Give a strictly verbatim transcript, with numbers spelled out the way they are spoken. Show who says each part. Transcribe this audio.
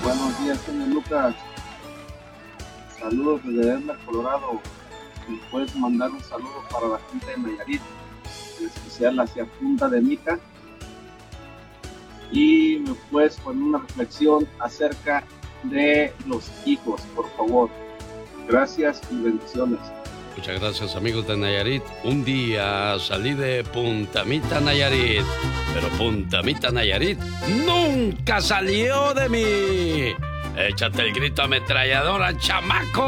Speaker 1: Buenos días, señor Lucas. Saludos desde Denver, Colorado. ¿Me puedes mandar un saludo para la gente de Nayarit, en especial hacia Punta de Mita? Y me puedes poner una reflexión acerca de los hijos, por favor. Gracias y bendiciones.
Speaker 2: Muchas gracias, amigos de Nayarit. Un día salí de Punta Mita, Nayarit, pero Punta Mita, Nayarit nunca salió de mí. Échate el grito ametralladora, chamaco.